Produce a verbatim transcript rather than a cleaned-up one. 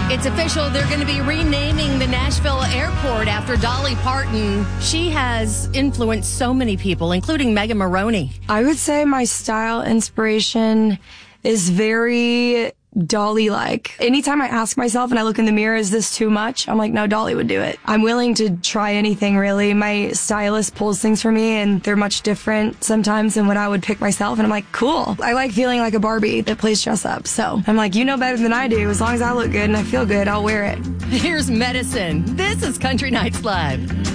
It's official. They're going to be renaming the Nashville airport after Dolly Parton. She has influenced so many people, including Megan Maroney. I would say my style inspiration is very Dolly-like. Anytime I ask myself and I look in the mirror, is this too much? I'm like, no, Dolly would do it. I'm willing to try anything, really. My stylist pulls things for me, and they're much different sometimes than what I would pick myself. And I'm like, cool. I like feeling like a Barbie that plays dress up. So I'm like, you know better than I do. As long as I look good and I feel good, I'll wear it. Here's Medicine. This is Country Nights Live.